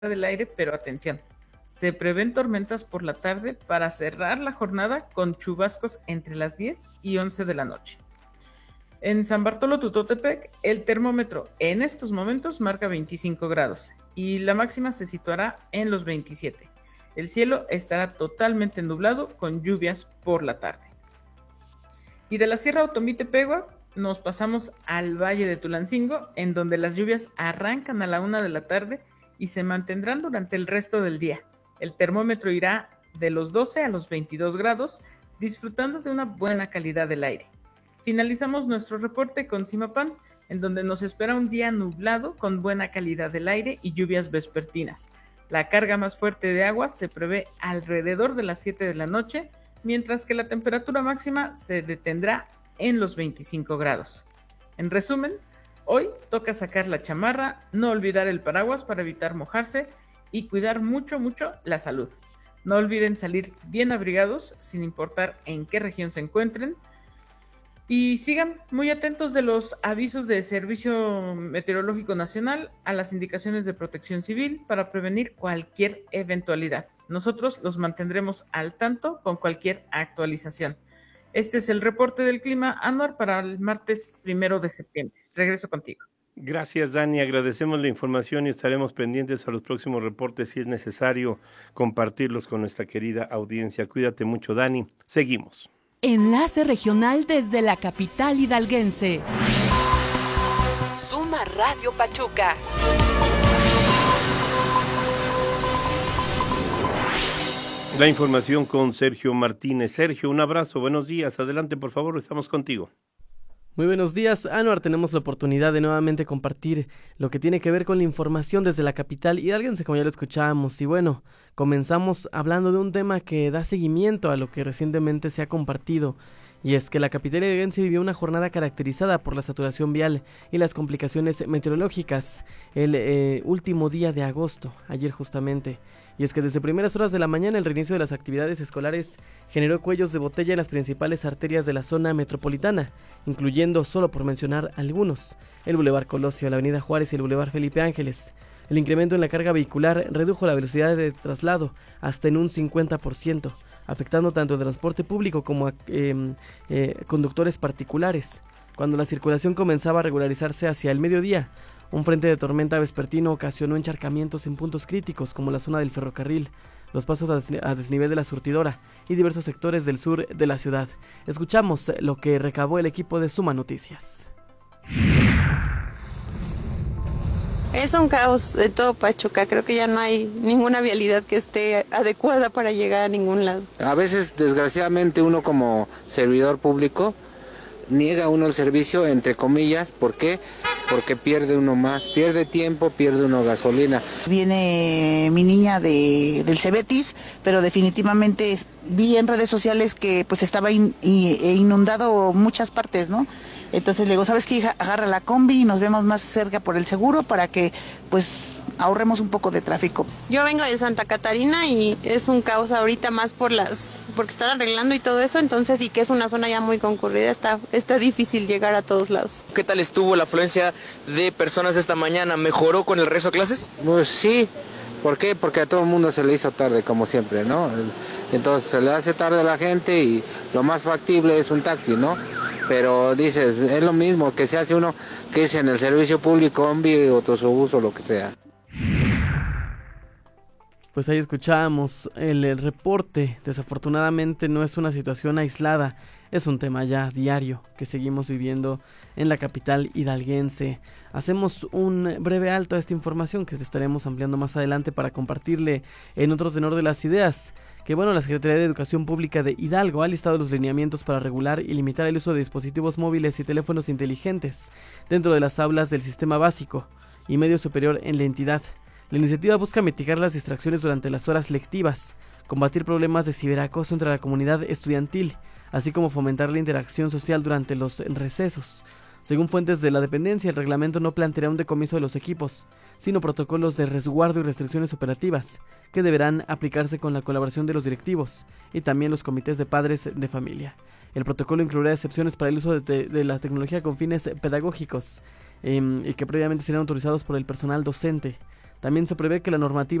del aire, pero atención, se prevén tormentas por la tarde para cerrar la jornada con chubascos entre las 10 y 11 de la noche. En San Bartolo Tutotepec, el termómetro en estos momentos marca 25 grados y la máxima se situará en los 27. El cielo estará totalmente nublado con lluvias por la tarde. Y de la Sierra Otomí-Tepegua nos pasamos al Valle de Tulancingo, en donde las lluvias arrancan a la 1 de la tarde y se mantendrán durante el resto del día. El termómetro irá de los 12 a los 22 grados, disfrutando de una buena calidad del aire. Finalizamos nuestro reporte con Zimapán, en donde nos espera un día nublado con buena calidad del aire y lluvias vespertinas. La carga más fuerte de agua se prevé alrededor de las 7 de la noche, mientras que la temperatura máxima se detendrá en los 25 grados. En resumen, hoy toca sacar la chamarra, no olvidar el paraguas para evitar mojarse y cuidar mucho la salud. No olviden salir bien abrigados, sin importar en qué región se encuentren. Y sigan muy atentos de los avisos de Servicio Meteorológico Nacional a las indicaciones de Protección Civil para prevenir cualquier eventualidad. Nosotros los mantendremos al tanto con cualquier actualización. Este es el reporte del clima, Anuar, para el martes 1 de septiembre. Regreso contigo. Gracias, Dani. Agradecemos la información y estaremos pendientes a los próximos reportes si es necesario compartirlos con nuestra querida audiencia. Cuídate mucho, Dani. Seguimos. Enlace regional desde la capital hidalguense. Suma Radio Pachuca. La información con Sergio Martínez. Sergio, un abrazo, buenos días. Adelante, por favor, estamos contigo. Muy buenos días, Anuar. Tenemos la oportunidad de nuevamente compartir lo que tiene que ver con la información desde la capital hidalguense, como ya lo escuchábamos. Y bueno, comenzamos hablando de un tema que da seguimiento a lo que recientemente se ha compartido. Y es que la capital hidalguense vivió una jornada caracterizada por la saturación vial y las complicaciones meteorológicas el último día de agosto, ayer justamente. Y es que desde primeras horas de la mañana el reinicio de las actividades escolares generó cuellos de botella en las principales arterias de la zona metropolitana, incluyendo, solo por mencionar algunos, el Boulevard Colosio, la Avenida Juárez y el Boulevard Felipe Ángeles. El incremento en la carga vehicular redujo la velocidad de traslado hasta en un 50%, afectando tanto el transporte público como a conductores particulares. Cuando la circulación comenzaba a regularizarse hacia el mediodía, un frente de tormenta vespertino ocasionó encharcamientos en puntos críticos como la zona del ferrocarril, los pasos a desnivel de la surtidora y diversos sectores del sur de la ciudad. Escuchamos lo que recabó el equipo de Suma Noticias. Es un caos de todo Pachuca, creo que ya no hay ninguna vialidad que esté adecuada para llegar a ningún lado. A veces, desgraciadamente, uno como servidor público niega uno el servicio, entre comillas. ¿Por qué? Porque pierde uno más, pierde tiempo, pierde uno gasolina. Viene mi niña del Cebetis, pero definitivamente vi en redes sociales que pues estaba inundado muchas partes, ¿no? Entonces le digo, ¿sabes qué, hija? Agarra la combi y nos vemos más cerca por el seguro para que pues ahorremos un poco de tráfico. Yo vengo de Santa Catarina y es un caos ahorita más porque están arreglando y todo eso, entonces, y que es una zona ya muy concurrida, está difícil llegar a todos lados. ¿Qué tal estuvo la afluencia de personas esta mañana? ¿Mejoró con el regreso a clases? Pues sí. ¿Por qué? Porque a todo el mundo se le hizo tarde, como siempre, ¿no? Entonces se le hace tarde a la gente y lo más factible es un taxi, ¿no? Pero dices, es lo mismo que se hace uno que es en el servicio público, combi, autobús o lo que sea. Pues ahí escuchábamos el reporte. Desafortunadamente no es una situación aislada, es un tema ya diario que seguimos viviendo en la capital hidalguense. Hacemos un breve alto a esta información que estaremos ampliando más adelante para compartirle en otro tenor de las ideas. Que bueno, la Secretaría de Educación Pública de Hidalgo ha listado los lineamientos para regular y limitar el uso de dispositivos móviles y teléfonos inteligentes dentro de las aulas del sistema básico y medio superior en la entidad. La iniciativa busca mitigar las distracciones durante las horas lectivas, combatir problemas de ciberacoso entre la comunidad estudiantil, así como fomentar la interacción social durante los recesos. Según fuentes de la dependencia, el reglamento no planteará un decomiso de los equipos, sino protocolos de resguardo y restricciones operativas, que deberán aplicarse con la colaboración de los directivos y también los comités de padres de familia. El protocolo incluirá excepciones para el uso de la tecnología con fines pedagógicos y que previamente serán autorizados por el personal docente. También se prevé que la normativa